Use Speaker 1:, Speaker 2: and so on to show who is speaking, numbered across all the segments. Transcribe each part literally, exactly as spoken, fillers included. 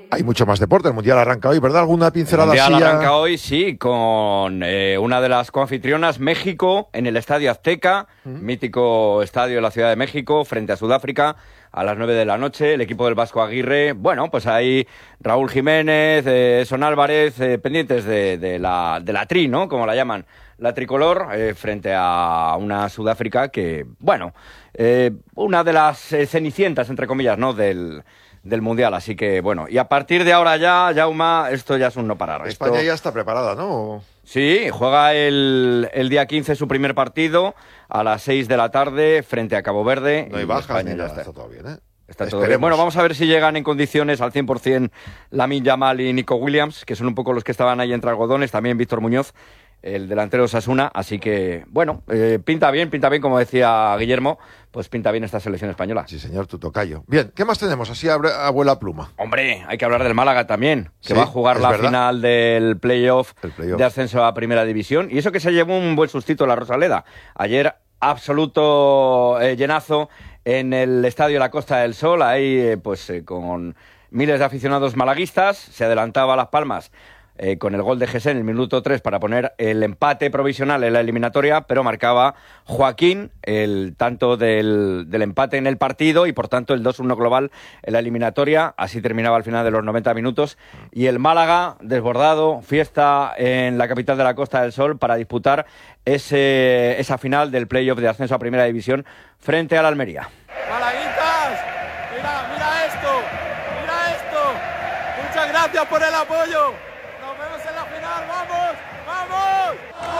Speaker 1: Hay mucho más deporte, el Mundial arranca hoy, ¿verdad? ¿Alguna pincelada así?
Speaker 2: El Mundial
Speaker 1: ya...
Speaker 2: arranca hoy, sí, con eh, una de las coanfitrionas, México, en el Estadio Azteca, ¿Mm? mítico estadio de la Ciudad de México, frente a Sudáfrica, a las nueve de la noche, el equipo del Vasco Aguirre. Bueno, pues ahí Raúl Jiménez, eh, Son Álvarez, eh, pendientes de, de, la, de la tri, ¿no? Como la llaman, la tricolor, eh, frente a una Sudáfrica que, bueno, eh, una de las eh, cenicientas, entre comillas, ¿no?, del... del Mundial, así que bueno, y a partir de ahora ya, Jaume, esto ya es un no parar.
Speaker 1: España
Speaker 2: esto...
Speaker 1: ya está preparada, ¿no?
Speaker 2: Sí, juega el, el día quince su primer partido a las seis de la tarde frente a Cabo Verde.
Speaker 1: No hay bajas,
Speaker 2: España
Speaker 1: ni
Speaker 2: ya
Speaker 1: nada,
Speaker 2: está.
Speaker 1: está todo bien, ¿eh?
Speaker 2: Está todo bien. Bueno, vamos a ver si llegan en condiciones al cien por ciento Lamine Yamal y Nico Williams, que son un poco los que estaban ahí entre algodones, también Víctor Muñoz, el delantero de Osasuna, así que, bueno, eh, pinta bien, pinta bien, como decía Guillermo, pues pinta bien esta selección española.
Speaker 1: Sí, señor, tu tocayo. Bien, ¿qué más tenemos? Así abre, abuela pluma.
Speaker 2: Hombre, hay que hablar del Málaga también, que
Speaker 1: Sí,
Speaker 2: va a jugar la
Speaker 1: verdad.
Speaker 2: final del playoff
Speaker 1: play
Speaker 2: de ascenso a Primera División, y eso que se llevó un buen sustito la Rosaleda. Ayer, absoluto eh, llenazo en el Estadio La Costa del Sol, ahí eh, pues eh, con miles de aficionados malaguistas, se adelantaba Las Palmas Eh, con el gol de Gessé en el minuto tres para poner el empate provisional en la eliminatoria, pero marcaba Joaquín el tanto del, del empate en el partido y por tanto el dos uno global en la eliminatoria. Así terminaba al final de los noventa minutos y el Málaga desbordado, fiesta en la capital de la Costa del Sol para disputar ese, esa final del playoff de ascenso a Primera División frente al Almería.
Speaker 3: Malaguitas, mira, mira esto, mira esto, muchas gracias por el apoyo. ¡Vamos! ¡Vamos!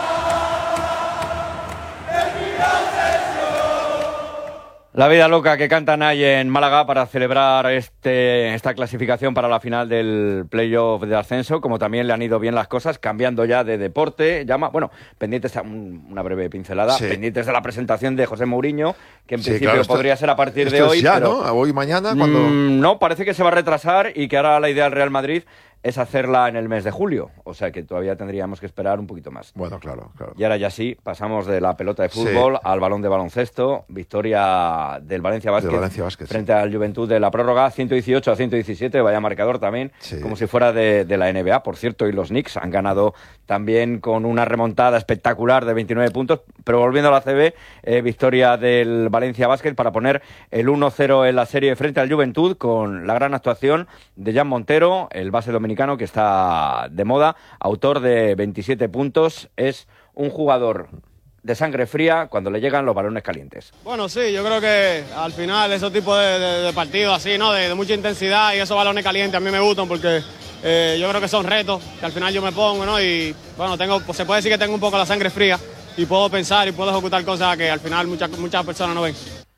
Speaker 2: La vida loca que cantan ahí en Málaga para celebrar este, esta clasificación para la final del playoff de ascenso, como también le han ido bien las cosas, cambiando ya de deporte. Llama, bueno, pendientes, una breve pincelada, sí. pendientes de la presentación de José Mourinho, que en sí, principio claro, esto, podría ser a partir de hoy.
Speaker 1: Es ya,
Speaker 2: pero,
Speaker 1: ¿no? Hoy, mañana, cuando...
Speaker 2: Mmm, no, parece que se va a retrasar y que ahora la idea del Real Madrid es hacerla en el mes de julio, o sea que todavía tendríamos que esperar un poquito más.
Speaker 1: Bueno, claro, claro.
Speaker 2: Y ahora ya sí, pasamos de la pelota de fútbol sí. al balón de baloncesto, victoria del Valencia Basket,
Speaker 1: Valencia Basket
Speaker 2: frente
Speaker 1: sí.
Speaker 2: al Juventud de la prórroga, ciento dieciocho a ciento diecisiete, vaya marcador también, sí. como si fuera de, de la N B A, por cierto, y los Knicks han ganado también con una remontada espectacular de veintinueve puntos, pero volviendo a la C B, eh, victoria del Valencia Basket para poner el uno cero en la serie frente al Juventud, con la gran actuación de Jan Montero, el base dominicano que está de moda, autor de veintisiete puntos, es un jugador de sangre fría cuando le llegan los balones calientes.
Speaker 4: Bueno, sí, yo creo que al final esos tipos de, de, de partidos así, ¿no? De, de mucha intensidad y esos balones calientes a mí me gustan porque eh, yo creo que son retos que al final yo me pongo, ¿no? Y bueno, tengo, pues se puede decir que tengo un poco la sangre fría y puedo pensar y puedo ejecutar cosas que al final muchas, muchas personas no ven.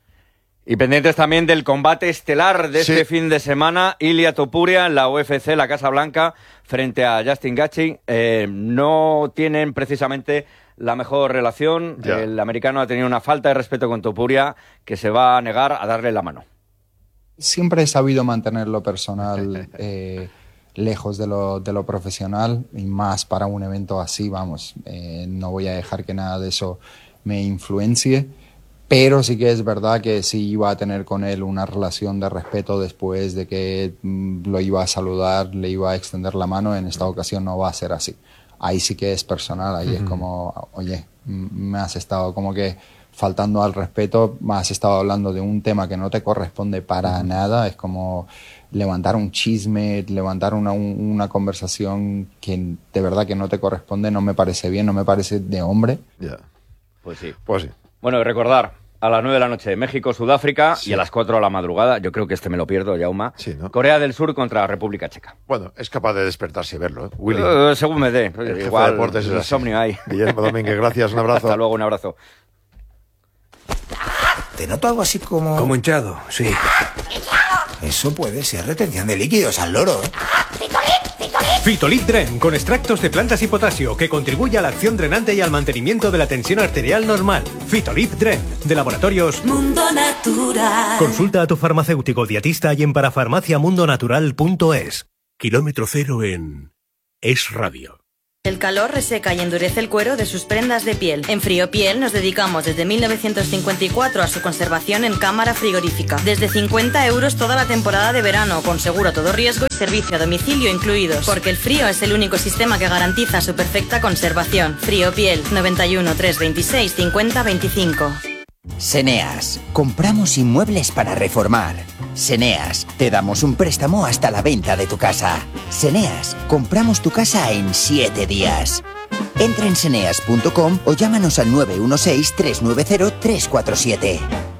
Speaker 2: Y pendientes también del combate estelar de este sí. fin de semana, Ilia Topuria en la U F C, la Casa Blanca, frente a Justin Gaethje. Eh, no tienen precisamente la mejor relación. Ya. El americano ha tenido una falta de respeto con Topuria que se va a negar a darle la mano.
Speaker 5: Siempre he sabido mantener lo personal eh, lejos de lo, de lo profesional y más para un evento así, vamos. Eh, no voy a dejar que nada de eso me influencie. Pero sí que es verdad que sí iba a tener con él una relación de respeto después de que mm, lo iba a saludar, le iba a extender la mano. En esta ocasión no va a ser así. Ahí sí que es personal, ahí uh-huh. es como, oye, me has estado como que faltando al respeto, me has estado hablando de un tema que no te corresponde para uh-huh. nada. Es como levantar un chisme, levantar una, un, una conversación que de verdad que no te corresponde, no me parece bien, no me parece de hombre.
Speaker 1: Ya. Yeah.
Speaker 2: Pues sí.
Speaker 1: Pues sí.
Speaker 2: Bueno, y recordar, a las nueve de la noche México, Sudáfrica, sí. y a las cuatro de la madrugada, yo creo que este me lo pierdo, Jaume, sí, ¿no? Corea del Sur contra República Checa.
Speaker 1: Bueno, es capaz de despertarse y verlo, ¿eh? Willy.
Speaker 2: Uh, según me dé.
Speaker 1: El
Speaker 2: igual,
Speaker 1: jefe de deportes es
Speaker 2: insomnio ahí.
Speaker 1: Guillermo Domínguez, gracias, un abrazo.
Speaker 2: Hasta luego, un abrazo.
Speaker 6: Te noto algo así como...
Speaker 7: Como hinchado, sí.
Speaker 6: Eso puede ser retención de líquidos al loro, ¿eh?
Speaker 8: Fitolip Dren, con extractos de plantas y potasio, que contribuye a la acción drenante y al mantenimiento de la tensión arterial normal. Fitolip Dren, de Laboratorios
Speaker 9: Mundo Natural.
Speaker 8: Consulta a tu farmacéutico dietista y en parafarmaciamundonatural punto es.
Speaker 7: Kilómetro cero en Es Radio. El calor reseca y endurece el cuero de sus prendas de piel. En Friopiel nos dedicamos desde mil novecientos cincuenta y cuatro a su conservación en cámara frigorífica. Desde cincuenta euros toda la temporada de verano, con seguro a todo riesgo y servicio a domicilio incluidos. Porque el frío es el único sistema que garantiza su perfecta conservación. Friopiel, noventa y uno, trescientos veintiséis, cincuenta veinticinco.
Speaker 10: Seneas. Compramos inmuebles para reformar. Seneas. Te damos un préstamo hasta la venta de tu casa. Seneas. Compramos tu casa en siete días. Entra en seneas punto com o llámanos al nueve uno seis, tres nueve cero, tres cuatro siete.